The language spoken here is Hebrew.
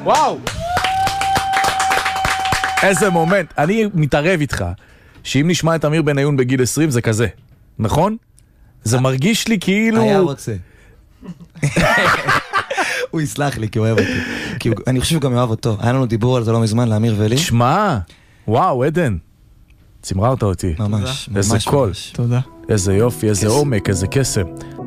וואו! איזה מומנט. אני מתערב איתך, שאם נשמע את אמיר בניון בגיל 20 זה כזה, נכון? זה מרגיש לי כאילו... היה רוצה. הוא יסלח לי כי הוא אוהב אותי. אני חושב שהוא גם אוהב אותו. היה לנו דיבור על זה לא מזמן, לאמיר ולי. שמע, וואו, עדן. צמררת אותי. ממש, איזה ממש. קול. תודה. איזה יופי, איזה עומק, איזה קסם.